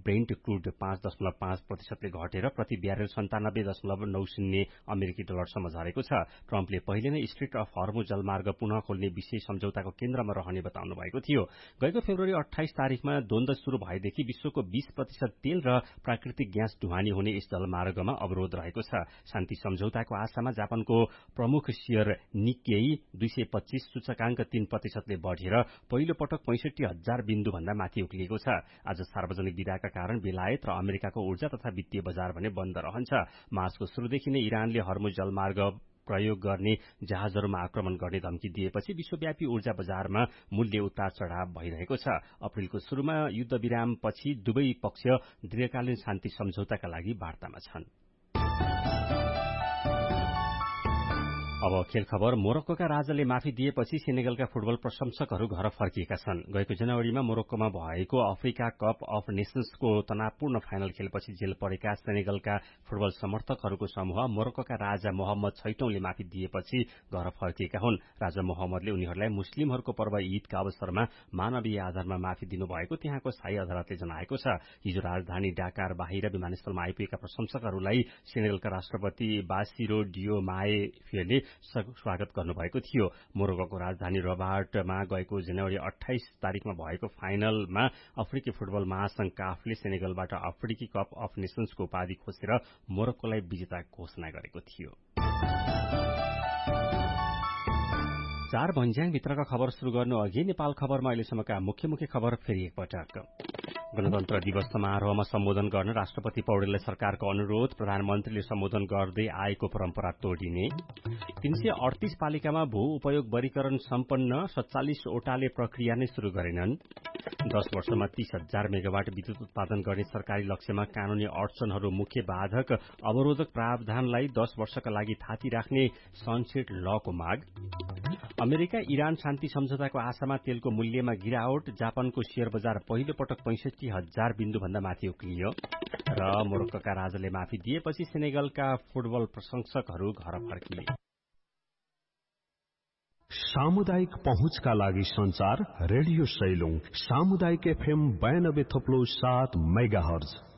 Brent crude 5.5% घटेर प्रति barrel 97.90 अमेरिकी डलरसम्म झरेको छ। ट्रम्पले पहिले नै स्ट्रेट अफ हर्मुज जलमार्ग पुनः खोल्ने विषय सम्झौताको केन्द्रमा रहने बताउनु भएको थियो। गएको फेब्रुअरी 28 तारिखमा द्वन्द्व शुरू भएदेखि विश्वको 20% तेल र प्राकृतिक ग्यास ढुवानी हुने यस जलमार्गमा अवरोध रहेको छ। शान्ति सम्झौताको आशामा जापानको प्रमुख शेयर निक्केई 225 सूचकांक 3% बढेर पहिलो पटक 65,000 बिन्दु भन्दा माथि उक्लिएको छ। आज सार्वजनिक विदाका कारण बेलायत र अमेरिकाको ऊर्जा तथा वित्तीय बजार भने बन्द रहन्छ। मार्चको शुरूदेखि नै इरानले हर्मुज जलमार्ग प्रयोग गर्ने जहाजहरूमा आक्रमण गर्ने धम्की दिएपछि विश्वव्यापी ऊर्जा बजारमा मूल्य उतार चढ़ाव भइरहेको छ। अप्रेलको शुरूमा युद्ध विराम पछि दुवै पक्ष दीर्घकालीन शान्ति सम्झौताका लागि वार्तामा छन्। अब खेल खबर। मोरक्कोका राजाले माफी दिएपछि सेनेगलका फुटबल प्रशंसकहरू घर फर्किएका छन्। गएको जनवरीमा मोरक्कोमा भएको अफ्रिका कप अफ नेशन्सको तनावपूर्ण फाइनल खेलपछि जेल परेका सेनेगलका फुटबल समर्थकहरूको समूह मोरक्कोका राजा मोहम्मद छैटौंले माफी दिएपछि घर फर्किएका हुन्। राजा मोहम्मदले उनीहरूलाई मुस्लिमहरूको पर्व ईदका अवसरमा मानवीय आधारमा माफी दिनुभएको त्यहाँको स्थायी अदालतले जनाएको छ। हिजो राजधानी डाकार बाहिर विमानस्थलमा आइपुगेका प्रशंसकहरूलाई सेनेगलका राष्ट्रपति बासिरो डियोमाए फेले स्वागत गर्नुभएको थियो। मोरक्कोको राजधानी रबाटमा गएको जनवरी 28 तारिखमा भएको फाइनलमा अफ्रिकी फुटबल महासंघ काफले सेनेगलबाट अफ्रिकी कप अफ नेशन्सको उपाधि खोसेर मोरक्कोलाई विजेता घोषणा गरेको थियो। 4 भन्ज्याङ भित्रका खबर शुरू गर्नु अघि नेपाल खबरमा अहिलेसम्मका मुख्य खबर फेरि एकपटक। गणतन्त्र दिवस समारोहमा सम्बोधन गर्न राष्ट्रपति पौडेललाई सरकारको अनुरोध, प्रधानमन्त्रीले सम्बोधन गर्दै आएको परम्परा तोडिने। 338 पालिकामा भू उपयोग वर्गीकरण सम्पन्न, 47 वटाले प्रक्रिया नै शुरू गरेनन्। 10 वर्षमा 30,000 मेगावाट विद्युत उत्पादन गर्ने सरकारी लक्ष्यमा कानूनी अडचनहरू मुख्य बाधक, अवरोधक प्रावधानलाई 10 वर्षका लागि थाती राख्ने सनसेट लको माग। अमेरिका इरान शान्ति सम्झौताको आशामा तेलको मूल्यमा गिरावट, जापानको शेयर बजार पहिलो पटक 65,000 बिन्दु भन्दा माथि उक्लियो। र मोरक्कोका राजाले माफी दिएपछि सेनेगलका फुटबल प्रशंसकहरू घर फर्किए। सामुदायिक पहुँचका लागि संचार रेडियो सैलुङ सामुदायिक FM 92.7 मेगाहर्ज।